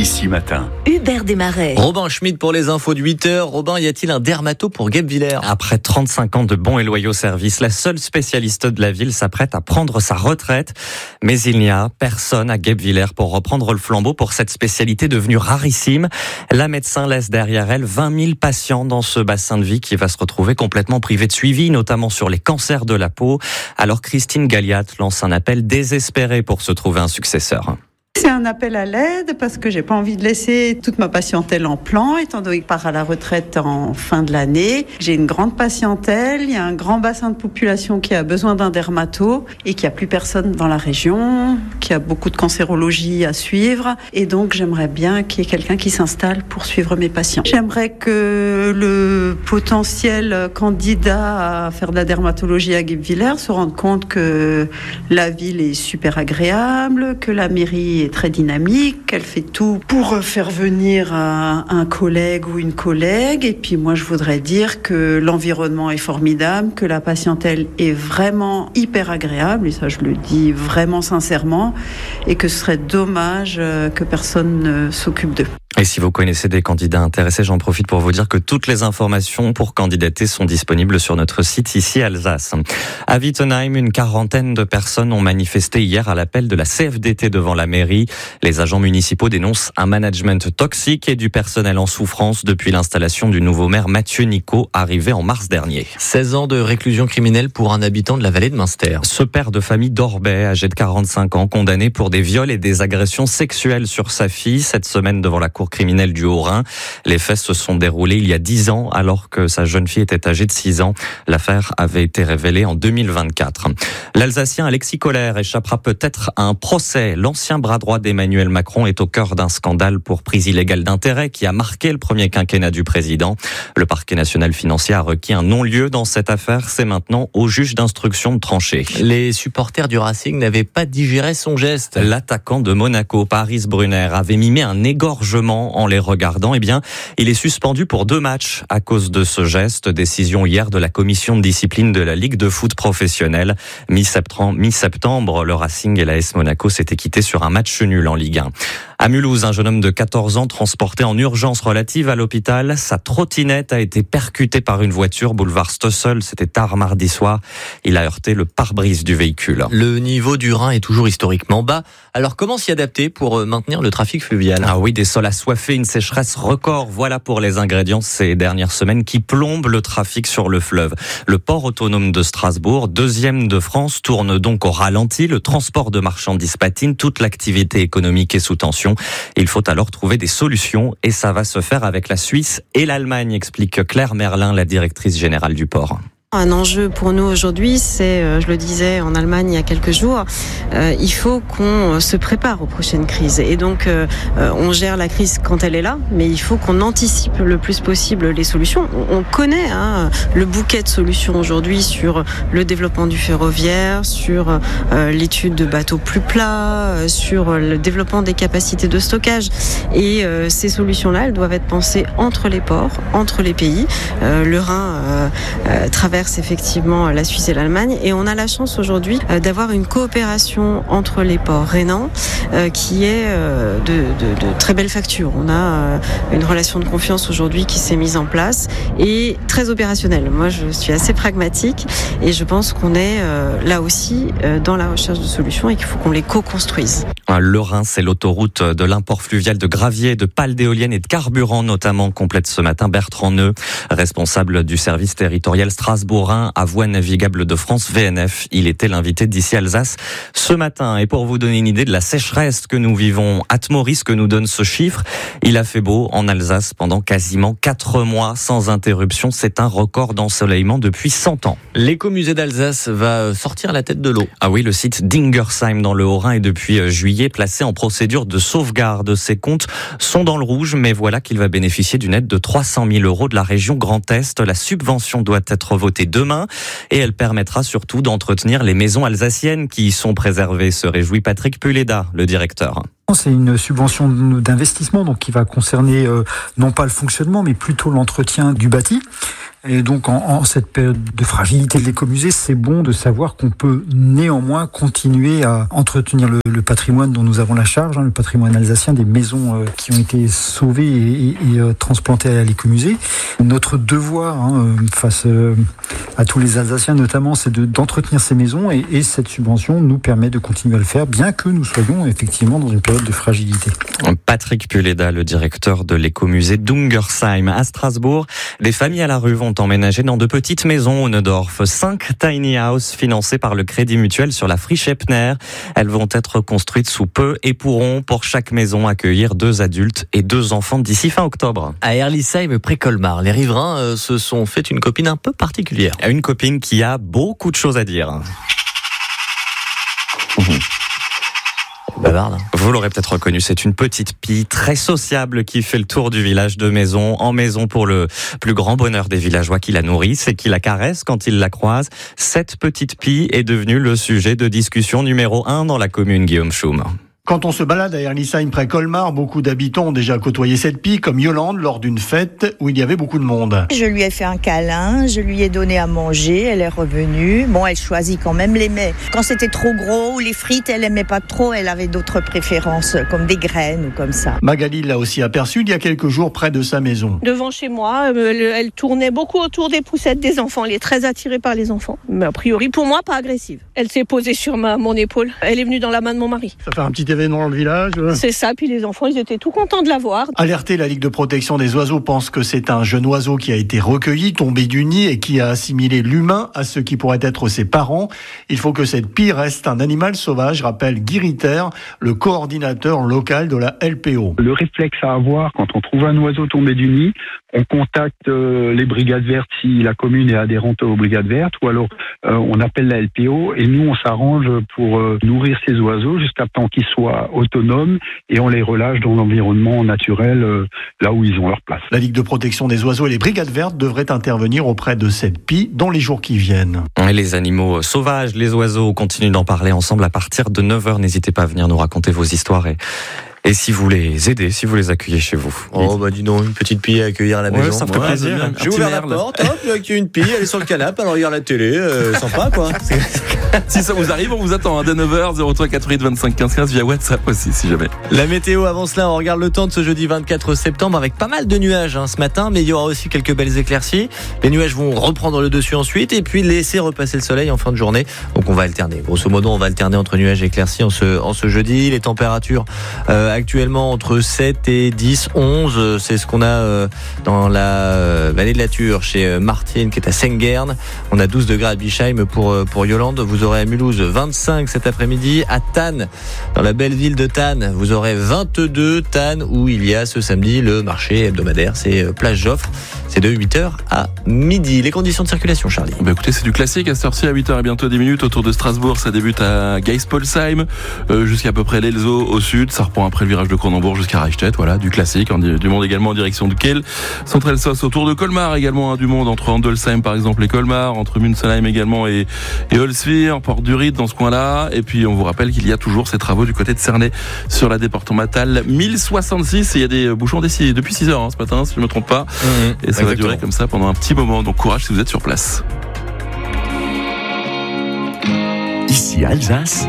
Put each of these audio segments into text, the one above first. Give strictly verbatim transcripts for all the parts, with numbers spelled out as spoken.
Ici Matin. Hubert Desmarais. Robin Schmidt pour les infos de huit heures. Robin, y a-t-il un dermato pour Guebwiller ? Après trente-cinq ans de bons et loyaux services, la seule spécialiste de la ville s'apprête à prendre sa retraite. Mais il n'y a personne à Guebwiller pour reprendre le flambeau pour cette spécialité devenue rarissime. La médecin laisse derrière elle vingt mille patients dans ce bassin de vie qui va se retrouver complètement privé de suivi, notamment sur les cancers de la peau. Alors Christine Galliat lance un appel désespéré pour se trouver un successeur. C'est un appel à l'aide parce que j'ai pas envie de laisser toute ma patientèle en plan, étant donné que je pars à la retraite en fin de l'année. J'ai une grande patientèle, il y a un grand bassin de population qui a besoin d'un dermato et qui a plus personne dans la région, qui a beaucoup de cancérologie à suivre. Et donc j'aimerais bien qu'il y ait quelqu'un qui s'installe pour suivre mes patients. J'aimerais que le potentiel candidat à faire de la dermatologie à Guebwiller se rende compte que la ville est super agréable, que la mairie est très dynamique, qu'elle fait tout pour faire venir un, un collègue ou une collègue. Et puis moi, je voudrais dire que l'environnement est formidable, que la patientèle est vraiment hyper agréable, et ça, je le dis vraiment sincèrement, et que ce serait dommage que personne ne s'occupe d'eux. Et si vous connaissez des candidats intéressés, j'en profite pour vous dire que toutes les informations pour candidater sont disponibles sur notre site ici Alsace. À Wittenheim, une quarantaine de personnes ont manifesté hier à l'appel de la C F D T devant la mairie. Les agents municipaux dénoncent un management toxique et du personnel en souffrance depuis l'installation du nouveau maire Mathieu Nicot, arrivé en mars dernier. seize ans de réclusion criminelle pour un habitant de la vallée de Münster. Ce père de famille d'Orbay, âgé de quarante-cinq ans, condamné pour des viols et des agressions sexuelles sur sa fille cette semaine devant la cour criminelle du Haut-Rhin. Les faits se sont déroulés il y a dix ans alors que sa jeune fille était âgée de six ans. L'affaire avait été révélée en deux mille vingt-quatre. L'Alsacien Alexis Kohler échappera peut-être à un procès. L'ancien bras droit d'Emmanuel Macron est au cœur d'un scandale pour prise illégale d'intérêt qui a marqué le premier quinquennat du président. Le parquet national financier a requis un non-lieu dans cette affaire. C'est maintenant au juge d'instruction de trancher. Les supporters du Racing n'avaient pas digéré son geste. L'attaquant de Monaco, Paris Brunner, avait mimé un égorgement en les regardant. Eh bien, il est suspendu pour deux matchs à cause de ce geste. Décision hier de la commission de discipline de la Ligue de foot professionnelle. Mi-septembre, le Racing et l'A S Monaco s'étaient quittés sur un match nul en Ligue un. À Mulhouse, un jeune homme de quatorze ans transporté en urgence relative à l'hôpital. Sa trottinette a été percutée par une voiture boulevard Stossel. C'était tard mardi soir. Il a heurté le pare-brise du véhicule. Le niveau du Rhin est toujours historiquement bas. Alors comment s'y adapter pour maintenir le trafic fluvial ? Ah oui, des sols assoiffés, une sécheresse record. Voilà pour les ingrédients ces dernières semaines qui plombent le trafic sur le fleuve. Le port autonome de Strasbourg, deuxième de France, tourne donc au ralenti. Le transport de marchandises patine. Toute l'activité économique est sous tension. Il faut alors trouver des solutions et ça va se faire avec la Suisse et l'Allemagne, explique Claire Merlin, la directrice générale du port. Un enjeu pour nous aujourd'hui, c'est, je le disais en Allemagne il y a quelques jours, euh, il faut qu'on se prépare aux prochaines crises. Et donc, euh, on gère la crise quand elle est là, mais il faut qu'on anticipe le plus possible les solutions. On connaît hein, le bouquet de solutions aujourd'hui sur le développement du ferroviaire, sur euh, l'étude de bateaux plus plats, euh, sur le développement des capacités de stockage. Et euh, ces solutions-là, elles doivent être pensées entre les ports, entre les pays. Euh, le Rhin euh, euh, traverse effectivement la Suisse et l'Allemagne et on a la chance aujourd'hui d'avoir une coopération entre les ports rhénans qui est de, de, de très belle facture. On a une relation de confiance aujourd'hui qui s'est mise en place et très opérationnelle. Moi, je suis assez pragmatique et je pense qu'on est là aussi dans la recherche de solutions et qu'il faut qu'on les co-construise. Le Rhin, c'est l'autoroute de l'import fluvial de gravier, de pales d'éoliennes et de carburant notamment, complète ce matin Bertrand Neu, responsable du service territorial Strasbourg-Rhin à Voies navigables de France, V N F. Il était l'invité d'ici Alsace ce matin. Et pour vous donner une idée de la sécheresse que nous vivons, Atmoris que nous donne ce chiffre, il a fait beau en Alsace pendant quasiment quatre mois sans interruption. C'est un record d'ensoleillement depuis cent ans. L'écomusée d'Alsace va sortir la tête de l'eau. Ah oui, le site d'Ingersheim dans le Haut-Rhin est depuis juillet placé en procédure de sauvegarde. Ses comptes sont dans le rouge, mais voilà qu'il va bénéficier d'une aide de trois cent mille euros de la région Grand Est. La subvention doit être votée demain et elle permettra surtout d'entretenir les maisons alsaciennes qui y sont préservées, se réjouit Patrick Puleda, le directeur. C'est une subvention d'investissement donc qui va concerner euh, non pas le fonctionnement mais plutôt l'entretien du bâti. Et donc, en, en cette période de fragilité de l'écomusée, c'est bon de savoir qu'on peut néanmoins continuer à entretenir le, le patrimoine dont nous avons la charge, hein, le patrimoine alsacien, des maisons euh, qui ont été sauvées et, et, et euh, transplantées à l'écomusée. Notre devoir hein, face euh, à tous les Alsaciens notamment, c'est de, d'entretenir ces maisons et, et cette subvention nous permet de continuer à le faire, bien que nous soyons effectivement dans une période de fragilité. Patrick Puleda, le directeur de l'écomusée d'Ungersheim à Strasbourg. Les familles à la rue vont emménager dans de petites maisons au Neudorf. Cinq tiny houses financées par le Crédit Mutuel sur la friche Epner. Elles vont être construites sous peu et pourront, pour chaque maison, accueillir deux adultes et deux enfants d'ici fin octobre. À Herlisheim, près Colmar, les riverains euh, se sont fait une copine un peu particulière. Une copine qui a beaucoup de choses à dire. Mmh. Bavarde. Vous l'aurez peut-être reconnu, c'est une petite pie très sociable qui fait le tour du village de maison en maison pour le plus grand bonheur des villageois qui la nourrissent et qui la caressent quand ils la croisent. Cette petite pie est devenue le sujet de discussion numéro un dans la commune, Guillaume Schum. Quand on se balade à Herlisheim près Colmar, beaucoup d'habitants ont déjà côtoyé cette pie, comme Yolande lors d'une fête où il y avait beaucoup de monde. Je lui ai fait un câlin, je lui ai donné à manger, elle est revenue. Bon, elle choisit quand même les mets. Quand c'était trop gros ou les frites, elle aimait pas trop, elle avait d'autres préférences, comme des graines ou comme ça. Magali l'a aussi aperçue il y a quelques jours près de sa maison. Devant chez moi, elle tournait beaucoup autour des poussettes des enfants. Elle est très attirée par les enfants. Mais a priori, pour moi, pas agressive. Elle s'est posée sur ma, mon épaule. Elle est venue dans la main de mon mari. Ça fait un petit événement dans le village. C'est ça, puis les enfants, ils étaient tout contents de la voir. Alerté, la Ligue de protection des oiseaux pense que c'est un jeune oiseau qui a été recueilli, tombé du nid et qui a assimilé l'humain à ce qui pourrait être ses parents. Il faut que cette pie reste un animal sauvage, rappelle Guy Ritter, le coordinateur local de la L P O. Le réflexe à avoir quand on trouve un oiseau tombé du nid, on contacte euh, les brigades vertes si la commune est adhérente aux brigades vertes, ou alors euh, on appelle la L P O et nous on s'arrange pour euh, nourrir ces oiseaux jusqu'à temps qu'ils soient autonomes et on les relâche dans l'environnement naturel euh, là où ils ont leur place. La Ligue de protection des oiseaux et les brigades vertes devraient intervenir auprès de cette pie dans les jours qui viennent. Et les animaux sauvages, les oiseaux, on continue d'en parler ensemble à partir de neuf heures. N'hésitez pas à venir nous raconter vos histoires et Et si vous les aidez, si vous les accueillez chez vous. Oh bah dis donc, une petite pie à accueillir à la ouais, maison. Ça me fait ouais, plaisir. Un J'ai ouvert merle. La porte, hop, j'ai accueilli une pie, elle est sur le canapé, elle regarde la télé, euh, sympa quoi. Si ça vous arrive, on vous attend hein, dès neuf heures, zéro trois quatre-vingt-huit vingt-cinq quinze quinze via WhatsApp aussi si jamais. La météo avant cela, on regarde le temps de ce jeudi vingt-quatre septembre avec pas mal de nuages hein, ce matin, mais il y aura aussi quelques belles éclaircies. Les nuages vont reprendre le dessus ensuite et puis laisser repasser le soleil en fin de journée. Donc on va alterner. Grosso modo, on va alterner entre nuages et éclaircies en ce, en ce jeudi. Les températures euh, actuellement entre sept et dix, onze, c'est ce qu'on a euh, dans la vallée de la Ture chez Martine qui est à Sengern. On a douze degrés à Bischheim pour, pour Yolande. Vous aurez à Mulhouse vingt-cinq cet après-midi. À Thann, dans la belle ville de Thann, vous aurez vingt-deux. Thann où il y a ce samedi le marché hebdomadaire, c'est Place Joffre. C'est de huit heures à midi. Les conditions de circulation, Charlie. Bah écoutez, c'est du classique à cette heure-ci à huit heures et bientôt dix minutes autour de Strasbourg. Ça débute à Geispolsheim euh, jusqu'à peu près l'Elzo au sud. Ça reprend après le virage de Cronenbourg jusqu'à Reichstätt. Voilà, du classique. En, du monde également en direction de Kiel. Centrale-Sauce autour de Colmar également. Hein, du monde entre Andelsheim par exemple et Colmar. Entre Münzenheim également et, et Holzwihr. Porte du Ried dans ce coin-là. Et puis on vous rappelle qu'il y a toujours ces travaux du côté de Cernay sur la départementale mille soixante-six. Et il y a des bouchons depuis six heures hein, ce matin si je ne me trompe pas. Mmh, et ça Exactement. va durer comme ça pendant un petit moment. Donc courage si vous êtes sur place. Ici Alsace.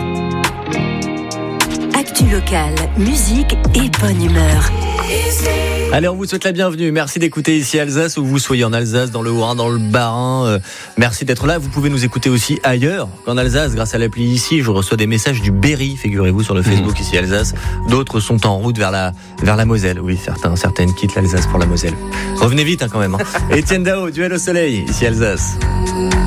Actu locale, musique et bonne humeur. Allez, on vous souhaite la bienvenue. Merci d'écouter ici Alsace, où vous soyez en Alsace, dans le Haut-Rhin, dans le Bas-Rhin. Euh, merci d'être là. Vous pouvez nous écouter aussi ailleurs qu'en Alsace, grâce à l'appli ici. Je reçois des messages du Berry, figurez-vous, sur le Facebook mmh. ici Alsace. D'autres sont en route vers la vers la Moselle. Oui, certains, certaines quittent l'Alsace pour la Moselle. Revenez vite hein, quand même. Hein. Etienne Dao, Duel au soleil, ici Alsace.